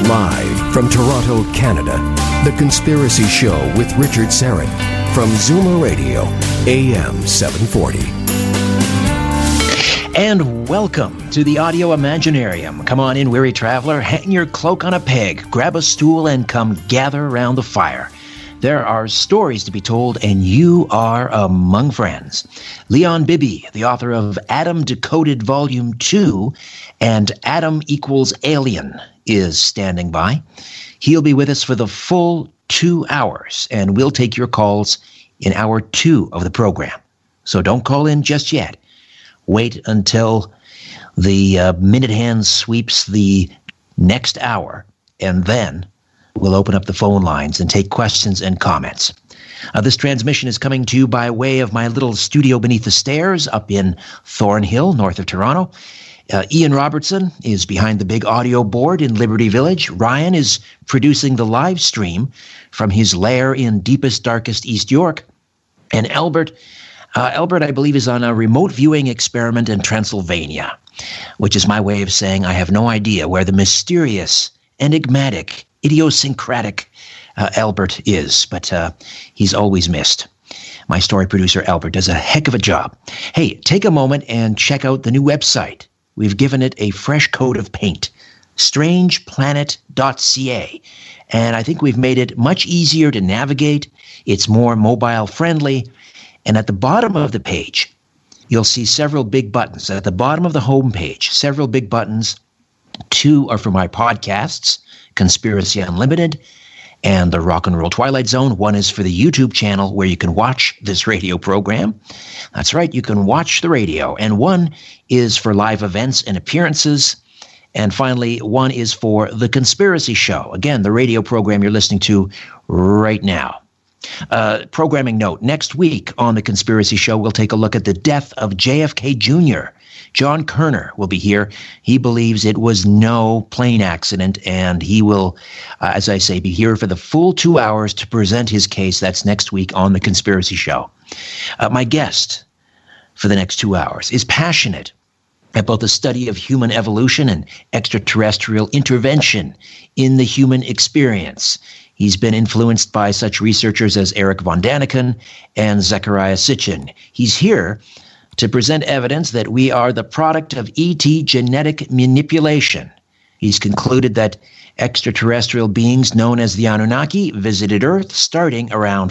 Live from Toronto, Canada, The Conspiracy Show with Richard Syrett from Zoomer Radio, AM 740. And welcome to the Audio Imaginarium. Come on in, weary traveler, hang your cloak on a peg, grab a stool, and come gather around the fire. There are stories to be told, and you are among friends. Leon Bibi, the author of Adam Decoded Volume 2 and Adam Equals Alien, is standing by. He'll be with us for the full 2 hours, and we'll take your calls in hour 2 of the program. So don't call in just yet. Wait until the minute hand sweeps the next hour, and then we'll open up the phone lines and take questions and comments. This transmission is coming to you by way of my little studio beneath the stairs up in Thornhill, north of Toronto. Ian Robertson is behind the big audio board in Liberty Village. Ryan is producing the live stream from his lair in deepest, darkest East York. And Albert, I believe, is on a remote viewing experiment in Transylvania, which is my way of saying I have no idea where the mysterious, enigmatic, idiosyncratic Albert is, but he's always missed. My story producer, Albert, does a heck of a job. Hey, take a moment and check out the new website. We've given it a fresh coat of paint, strangeplanet.ca, and I think we've made it much easier to navigate. It's more mobile friendly, and at the bottom of the page, you'll see several big buttons. At the bottom of the home page, several big buttons. 2 are for my podcasts, Conspiracy Unlimited and the Rock and Roll Twilight Zone. 1 is for the YouTube channel where you can watch this radio program. That's right, you can watch the radio. And 1 is for live events and appearances. And finally, 1 is for The Conspiracy Show. Again, the radio program you're listening to right now. Programming note, next week on The Conspiracy Show, we'll take a look at the death of JFK Jr. John Kerner will be here. He believes it was no plane accident, and he will, as I say, be here for the full 2 hours to present his case. That's next week on The Conspiracy Show. My guest for the next 2 hours is passionate about the study of human evolution and extraterrestrial intervention in the human experience. He's been influenced by such researchers as Eric von Daniken and Zecharia Sitchin. He's here to present evidence that we are the product of ET genetic manipulation. He's concluded that extraterrestrial beings known as the Anunnaki visited Earth starting around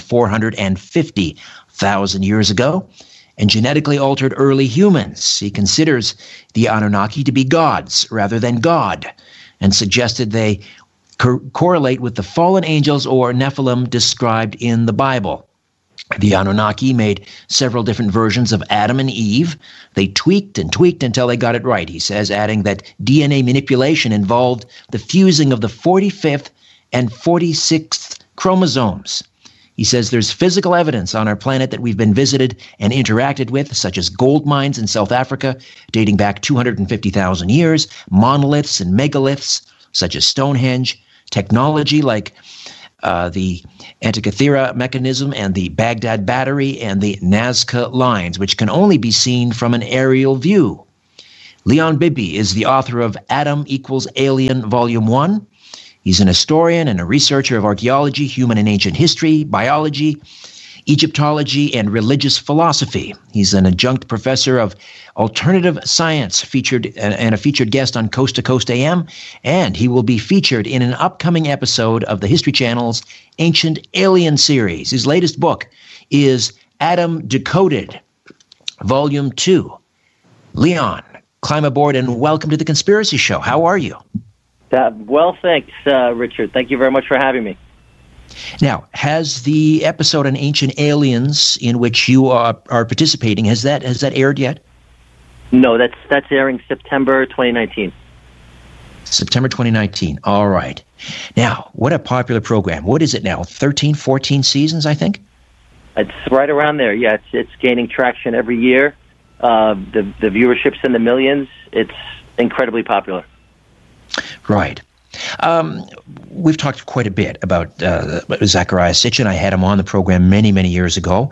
450,000 years ago and genetically altered early humans. He considers the Anunnaki to be gods rather than God and suggested they correlate with the fallen angels or Nephilim described in the Bible. The Anunnaki made several different versions of Adam and Eve. They tweaked and tweaked until they got it right, he says, adding that DNA manipulation involved the fusing of the 45th and 46th chromosomes. He says there's physical evidence on our planet that we've been visited and interacted with, such as gold mines in South Africa dating back 250,000 years, monoliths and megaliths, such as Stonehenge, technology like the Antikythera mechanism and the Baghdad battery and the Nazca lines, which can only be seen from an aerial view. Leon Bibi is the author of Adam Equals Alien Volume 1. He's an historian and a researcher of archaeology, human and ancient history, biology, Egyptology, and religious philosophy. He's an adjunct professor of alternative science, and a featured guest on Coast to Coast AM, and he will be featured in an upcoming episode of the History Channel's Ancient Alien series. His latest book is Adam Decoded, Volume 2. Leon, climb aboard and welcome to The Conspiracy Show. How are you? Well, thanks, Richard. Thank you very much for having me. Now, has the episode on Ancient Aliens in which you are participating, has that aired yet? No, that's airing September 2019. September 2019. All right. Now, what a popular program. What is it now? 13, 14 seasons, I think? It's right around there. Yeah, it's gaining traction every year. The viewership's in the millions. It's incredibly popular. Right. We've talked quite a bit about Zecharia Sitchin. I had him on the program many, many years ago.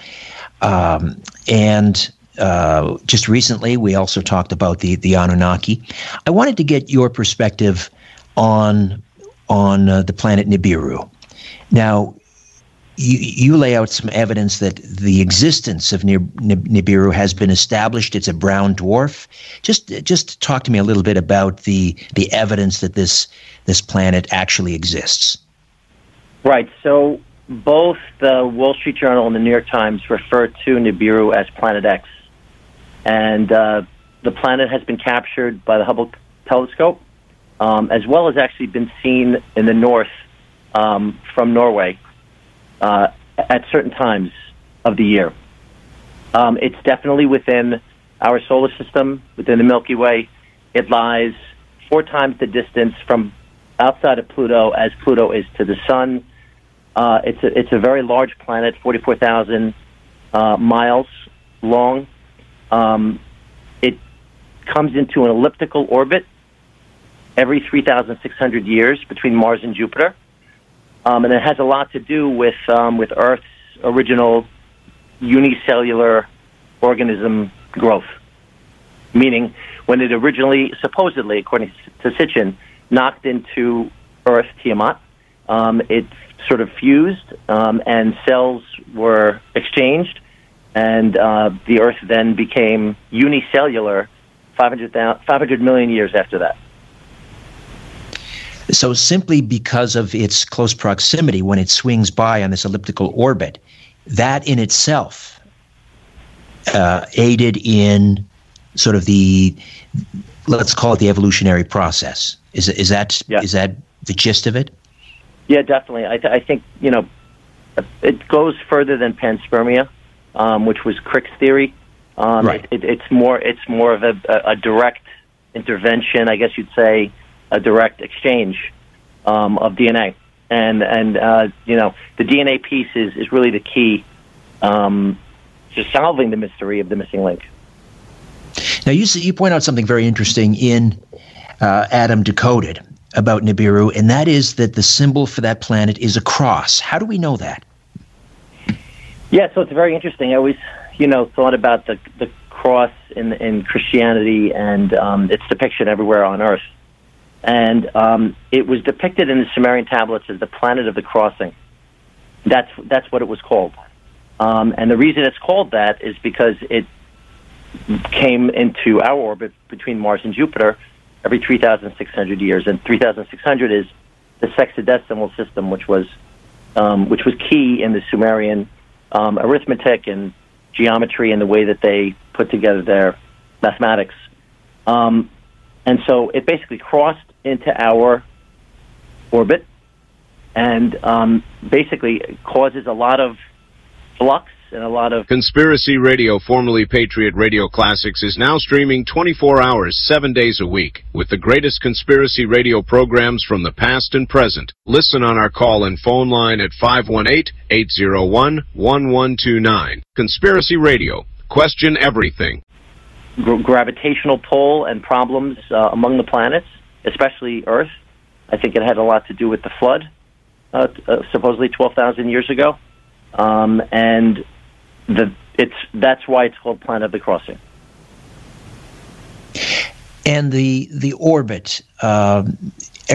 And just recently, we also talked about the Anunnaki. I wanted to get your perspective on on the planet Nibiru. Now, you lay out some evidence that the existence of Nibiru has been established. It's a brown dwarf. Just talk to me a little bit about the evidence that this planet actually exists. Right. So both the Wall Street Journal and the New York Times refer to Nibiru as Planet X. And the planet has been captured by the Hubble telescope, as well as actually been seen in the north from Norway at certain times of the year. It's definitely within our solar system, within the Milky Way. It lies 4 times the distance from outside of Pluto as Pluto is to the Sun. It's a very large planet, 44,000 miles long. It comes into an elliptical orbit every 3,600 years between Mars and Jupiter. And it has a lot to do with Earth's original unicellular organism growth. Meaning, when it originally, supposedly, according to Sitchin, knocked into Earth, Tiamat, it sort of fused, and cells were exchanged, and the Earth then became unicellular 500 million years after that. So simply because of its close proximity, when it swings by on this elliptical orbit, that in itself aided in sort of the, let's call it the evolutionary process. Is that the gist of it? Yeah, definitely. I think, it goes further than panspermia, which was Crick's theory. Right. It's more of a direct intervention, I guess you'd say, a direct exchange of DNA, and the DNA piece is really the key to solving the mystery of the missing link. Now, you point out something very interesting in Adam Decoded about Nibiru, and that is that the symbol for that planet is a cross. How do we know that? Yeah, so it's very interesting. I always, thought about the cross in Christianity and its depiction everywhere on Earth. And it was depicted in the Sumerian tablets as the planet of the crossing. That's what it was called. And the reason it's called that is because it came into our orbit between Mars and Jupiter every 3,600 years. And 3,600 is the sexagesimal system, which was key in the Sumerian arithmetic and geometry and the way that they put together their mathematics. And so it basically crossed into our orbit and basically causes a lot of flux and a lot of... Conspiracy Radio, formerly Patriot Radio Classics, is now streaming 24 hours, 7 days a week, with the greatest conspiracy radio programs from the past and present. Listen on our call and phone line at 518-801-1129. Conspiracy Radio. Question everything. Gravitational pull and problems among the planets, especially Earth. I think it had a lot to do with the flood, supposedly 12,000 years ago, and that's why it's called Planet of the Crossing. And the orbit,